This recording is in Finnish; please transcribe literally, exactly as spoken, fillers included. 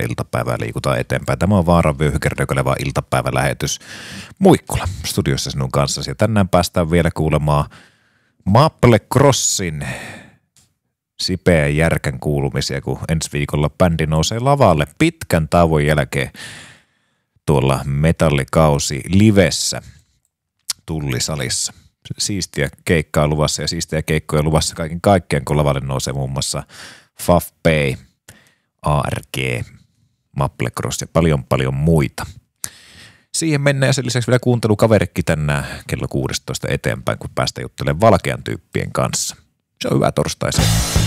iltapäivää liikutaan eteenpäin. Tämä on Vaaran vyöhykeröikelevä iltapäivälähetys Muikkula studiossa sinun kanssasi. Ja tänään päästään vielä kuulemaan Maple Crossin sipeän järkän kuulumisia, kun ensi viikolla bändi nousee lavalle pitkän tauon jälkeen tuolla metallikausi livessä Tullisalissa. Siistiä keikkaa luvassa ja siistiä keikkoja luvassa kaiken kaikkiaan, kun lavalle nousee muun muassa Faf Pay, A R G, Maple Cross ja paljon paljon muita. Siihen mennään ja sen lisäksi vielä kuuntelukaverikki tänään kello kuusitoista eteenpäin, kun päästään juttelemaan valkean tyyppien kanssa. Se on hyvä torstaisen.